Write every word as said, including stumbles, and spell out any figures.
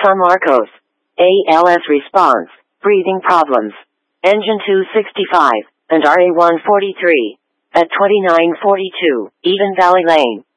San Marcos. A L S response, breathing problems. Engine two sixty-five, and R A one forty-three. At twenty-nine forty-two, Eden Valley Lane.